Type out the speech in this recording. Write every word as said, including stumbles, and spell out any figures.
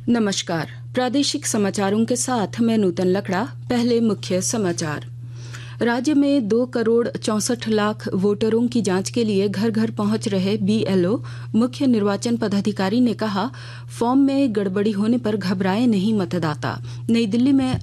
नमस्कार। प्रादेशिक समाचारों के साथ मैं नूतन लकड़ा। पहले मुख्य समाचार। राज्य में दो करोड़ चौसठ लाख वोटरों की जांच के लिए घर घर पहुंच रहे बीएलओ। मुख्य निर्वाचन पदाधिकारी ने कहा, फॉर्म में गड़बड़ी होने पर घबराए नहीं मतदाता। नई दिल्ली में